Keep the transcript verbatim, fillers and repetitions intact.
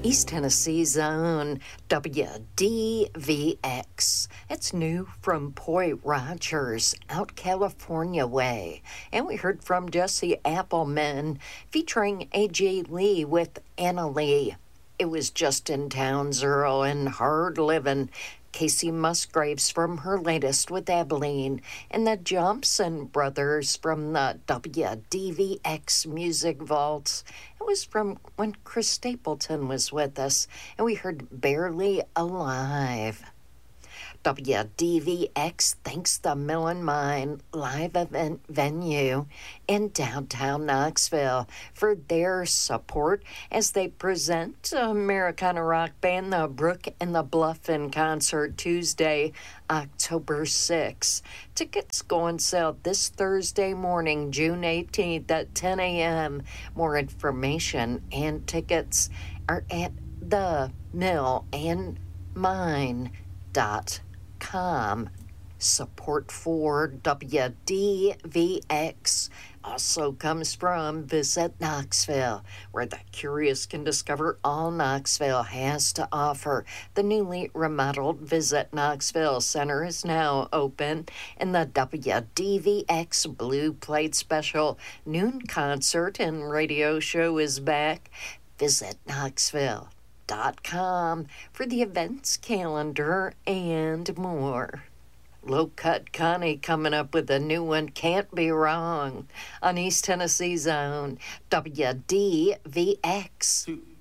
East Tennessee's own W D V X. It's new from Poy Rogers, out California way. And we heard from Jesse Appleman featuring A J Lee with Anna Lee. It was Justin Townsend and Hard Livin'. Casey Musgraves from her latest with Abilene, and the Johnson brothers from the W D V X Music Vaults. It was from when Chris Stapleton was with us, and we heard Barely Alive. W D V X thanks the Mill and Mine live event venue in downtown Knoxville for their support as they present Americana rock band The Brook and the Bluff in concert Tuesday, October sixth. Tickets go on sale this Thursday morning, June eighteenth at ten a.m. More information and tickets are at the mill and mine dot com. Support for W D V X also comes from Visit Knoxville, where the curious can discover all Knoxville has to offer. The newly remodeled Visit Knoxville Center is now open, and the W D V X Blue Plate Special noon concert and radio show is back. Visit Knoxville dot com for the events calendar and more. Low Cut Connie coming up with a new one, Can't Be Wrong, on East Tennessee's own W D V X.